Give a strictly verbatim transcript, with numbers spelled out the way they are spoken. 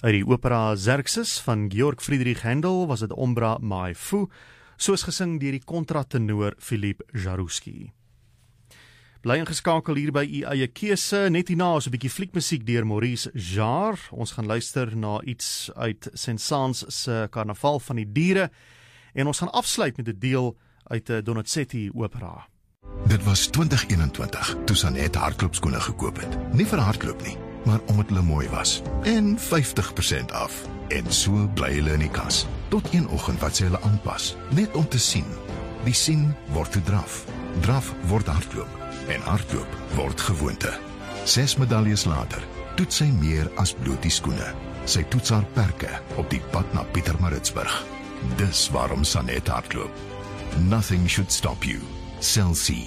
Uit die opera Xerxes van Georg Friedrich Händel was dit Ombra Mai Fu, soos gesing deur die kontratenor Philippe Jarouski. Bly ingeskakel hier by u eie keuse, net hierna is 'n bietjie fliekmusiek deur Maurice Jarre. Ons gaan luister na iets uit Saint-Saëns se Karnaval van die Diere, en ons gaan afsluit met 'n deel uit 'n Donizetti opera. Dit was twintig eenentwintig, toe Sanet hardloopskoene gekoop het. Nie vir hardloop nie, maar omdat hulle mooi was. En vyftig persent af. En so bly hulle in die kas. Tot een oggend wat sy hulle aanpas, net om te sien. Die sien word toe draf. Draf word hardloop. En hardloop word gewoonte. Ses medaljes later, toets sy meer as bloot die skoene. Sy toets haar perke op die pad na Pietermaritzburg. Dis waarom Sanet hardloop. Nothing should stop you. Cell C.